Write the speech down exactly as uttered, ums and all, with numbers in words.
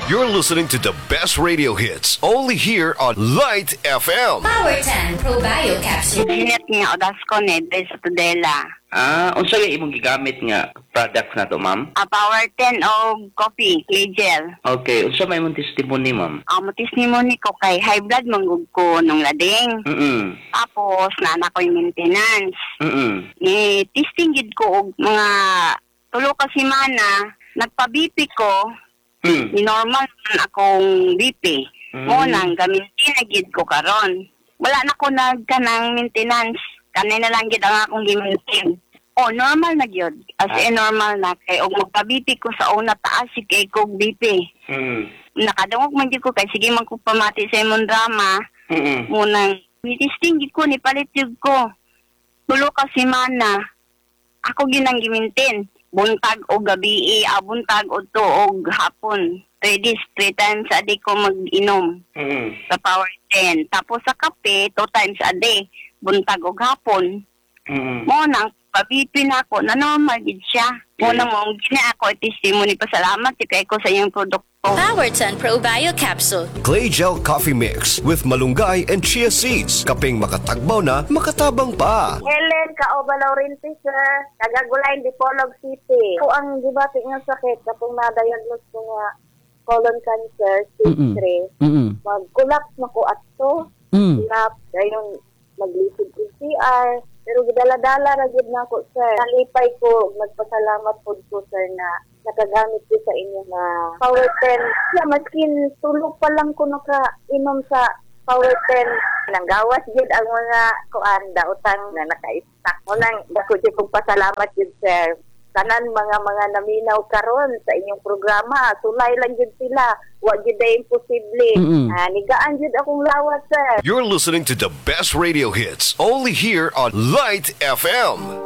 You're listening to the best radio hits only here on Light F M. Power ten Pro Bio Capsule. Init nga odas ko ne sa Tudela. Ah, unsa yung imong gigamit nga products na to, ma'am? A Power ten o coffee, clay gel. Okay, unsa may imong testimony, ma'am? Ang testimony ko kay high blood manggug ko nung lading. Mm. Tapos nana ko yung maintenance. Mm. Ni testing gid ko og mga tulo ka semana, nagpa-B P ko. Mm. Ni normal man akong B P. Mm. Mo nang gaminti na gid ko karon. Wala na ko nagkanang maintenance. Kanina lang gid ang akong gimintin. Oh, normal na gyud. As Ah. in normal na kay og magpa-B P ko sa una taas si kay kog B P. Mm. Nakadungog man gyud ko kay sige man ko pamati sa imong drama. Mm. Munang ni-testing gid ko ni palit gyud ko. Tulo ka semana. Ako ginang gimintin. Buntag o gabi, ah, buntag o to o hapon. Three days, three times a day ko mag-inom Mm. sa Power ten. Tapos sa kape, two times a day. Buntag o hapon. Mm. Mo nang pabipin ako na normal gid siya. Mo nang mong gina ako testimony pasalamat kay ko sa iyong produkto. Power ten Pro Bio Capsule. Clay Gel Coffee Mix with malunggay and chia seeds. Kaping makatagbaw na, makatabang pa. Helen Kaoba Laurenti, sir. Kagagulayan, Dipolog City. Ko ang dibati nga sakit kapag na-diagnose ko nga colon cancer, stage three. Mm-mm. Mag-collapse na ko ato. Mm. Collapse. Ngayon, maglisod ko C R. Pero gidala-dala ra gid na ko, sir. Nalipay ko, magpasalamat po ko, sir, na nakagamit ko sa inyo na Power ten. Yeah, maskin tulog pa lang ko naka-inom sa Power ten. Nanggawas gid ang mga kuan daotang na naka-stack. Mo nang dako jud kong pasalamat gid, sir. Tanan mga mga naminaw karon sa inyong programa, sulay lang jud sila. Wa jud ay imposible. Mm-mm. Ah, nigaan jud akong lawat, sir. You're listening to the best radio hits only here on Light F M.